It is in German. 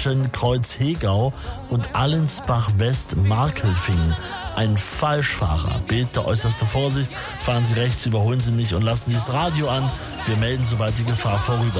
zwischen Kreuz-Hegau und Allensbach-West-Markelfingen. Ein Falschfahrer. Bitte äußerste Vorsicht. Fahren Sie rechts, überholen Sie nicht und lassen Sie das Radio an. Wir melden, sobald die Gefahr vorüber